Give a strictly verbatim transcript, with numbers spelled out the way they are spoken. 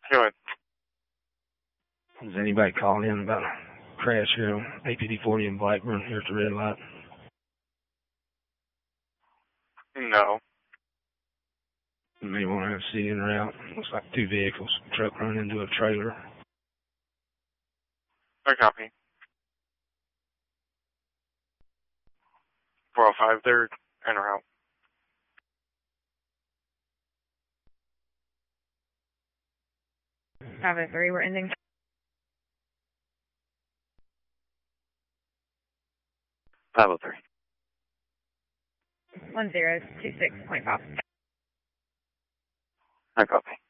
Go ahead. Has anybody called in about a crash here on A P D forty in Blackburn here at the red light? No. You may want to have a in or out. Looks like two vehicles. Truck run into a trailer. I copy. four oh five, they're in or out. five oh three, we're ending. five oh three. one zero two six point five. I copy.